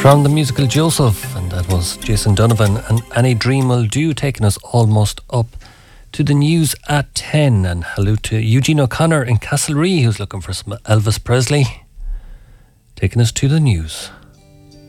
From the musical Joseph, and that was Jason Donovan and Any Dream Will Do, taking us almost up to the news at 10. And hello to Eugene O'Connor in Castlerea, who's looking for some Elvis Presley, taking us to the news.